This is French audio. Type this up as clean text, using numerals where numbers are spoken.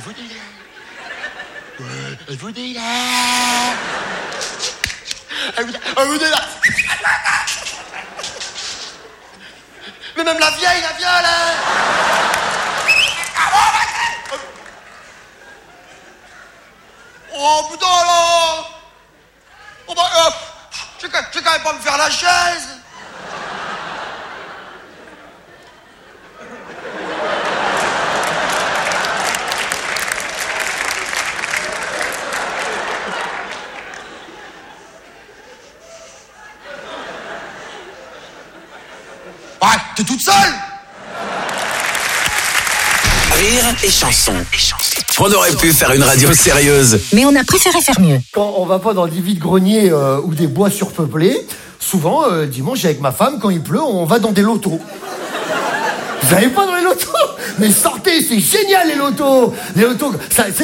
vous dit là. Elle vous dit là. Elle vous dit là. Mais même la vieille, là. Oh putain là. Oh bah, je vais quand même pas me faire la chaise. Ouais, t'es toute seule. Rire et chanson. On aurait pu faire une radio sérieuse. Mais on a préféré faire mieux. Quand on va pas dans des vides-greniers ou des bois surpeuplés, souvent, dimanche avec ma femme, quand il pleut, on va dans des lotos. Vous allez pas dans les lotos? Mais sortez, c'est génial les lotos. Les lotos, ça,